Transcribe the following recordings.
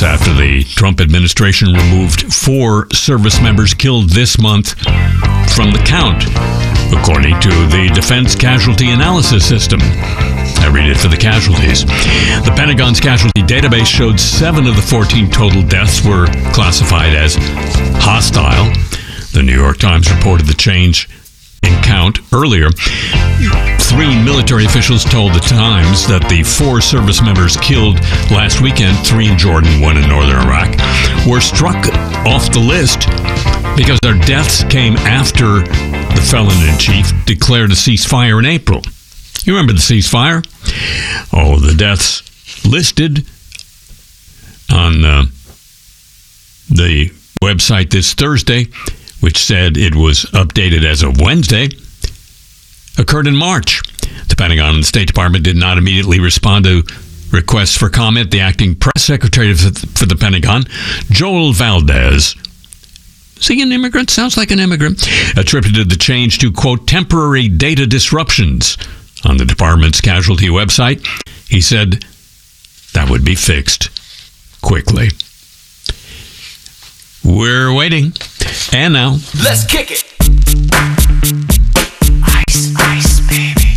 days after the Trump administration removed 4 service members killed this month from the count, according to the Defense Casualty Analysis System. I read it for the casualties. The Pentagon's casualty database showed 7 of the 14 total deaths were classified as hostile. The New York Times reported the change in count earlier. 3 military officials told the Times that the 4 service members killed last weekend, 3 in Jordan, 1 in northern Iraq, were struck off the list because their deaths came after the felon-in-chief declared a ceasefire in April. You remember the ceasefire? Oh, the deaths listed on the website this Thursday, which said it was updated as of Wednesday, occurred in March. The Pentagon and the State Department did not immediately respond to requests for comment. The acting press secretary for the Pentagon, Joel Valdez, is he an immigrant? Sounds like an immigrant. Attributed the change to, quote, temporary data disruptions on the department's casualty website. He said that would be fixed quickly. We're waiting. And now, let's kick it. Ice, ice, baby.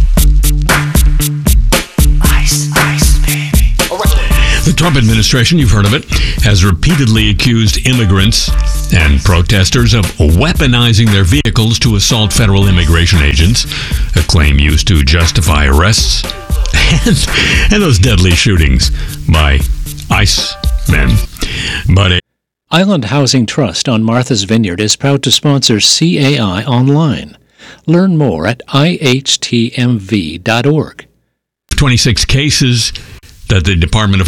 Ice, ice, baby. All right. The Trump administration, you've heard of it, has repeatedly accused immigrants and protesters of weaponizing their vehicles to assault federal immigration agents, a claim used to justify arrests and those deadly shootings by ICE men. But Island Housing Trust on Martha's Vineyard is proud to sponsor CAI Online. Learn more at ihtmv.org. 26 cases that the Department of